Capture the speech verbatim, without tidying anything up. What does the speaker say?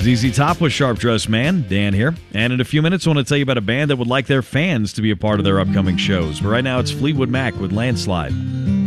Z Z Top with Sharp Dressed Man. Dan here. And in a few minutes, I want to tell you about a band that would like their fans to be a part of their upcoming shows. But right now, it's Fleetwood Mac with Landslide.